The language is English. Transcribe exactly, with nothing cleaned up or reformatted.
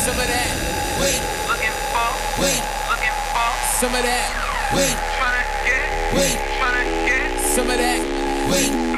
some of that. Wait, looking for, wait, looking for, some of that. Wait, tryna get, wait, tryna get, some of that. Wait.